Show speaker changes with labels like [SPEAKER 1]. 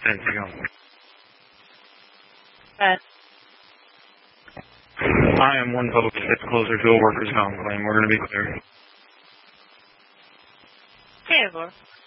[SPEAKER 1] Thanks, go. I am one public safety closer to a workers' comp claim. We're going to be clear.
[SPEAKER 2] Okay,